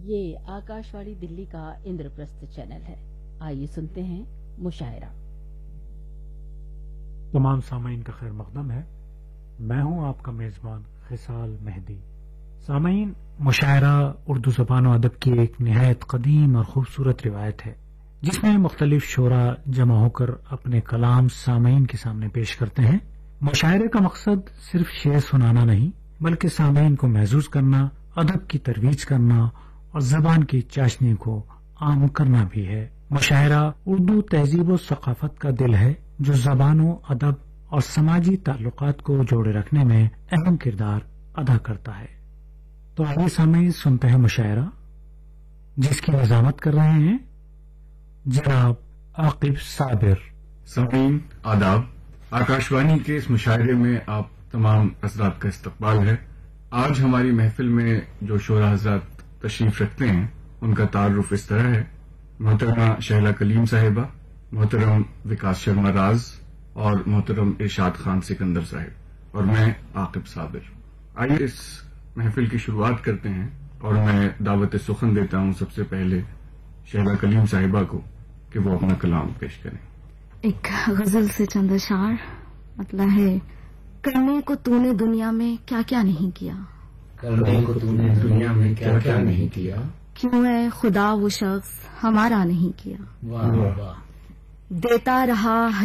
ये आकाशवाणी दिल्ली का इंद्रप्रस्थ चैनल है। आइए सुनते हैं मुशायरा। तमाम सामीन का खैर मकदम है। मैं हूं आपका मेजबान खिसाल मेहदी। सामीन, मुशायरा उर्दू ज़बान और अदब की एक निहायत कदीम और खूबसूरत रिवायत है जिसमें मुख्तलिफ शोरा जमा होकर अपने कलाम सामीन के सामने पेश करते हैं। मुशायरे का मकसद सिर्फ शेर सुनाना नहीं बल्कि सामीन को महसूस करना, अदब की तरवीज करना और जबान की चाशनी को आम करना भी है। मुशायरा उर्दू तहजीब और सकाफत का दिल है जो जबानों, अदब और समाजी ताल्लुकात को जोड़े रखने में अहम किरदार अदा करता है। तो आइए सामीन सुनते हैं मुशायरा जिसकी वजामत कर रहे हैं जनाब आकिब साबिर। सामीन आदाब, आकाशवाणी के इस मुशायरे में आप तमाम हज़रात का इस्तकबाल है। आज हमारी महफिल में जो शोरा हज़रात तशरीफ रखते हैं उनका तारुफ इस तरह है। मोहतरमा शहला कलीम साहिबा, मोहतरम विकास शर्मा राज और मोहतरम इरशाद खान सिकंदर साहिब और मैं आकिब साबिर। आइए इस महफिल की शुरुआत करते हैं और मैं दावत सुखन देता हूं सबसे पहले शहला कलीम साहिबा को कि वो अपना कलाम पेश करें। एक गजल से चंद अशार, मतलब है करने को तूने दुनिया में क्या क्या नहीं किया, करने को तूने दुनिया में क्या क्या नहीं किया, क्यों है खुदा वो शख्स हमारा नहीं किया, वाह वाह, देता रहा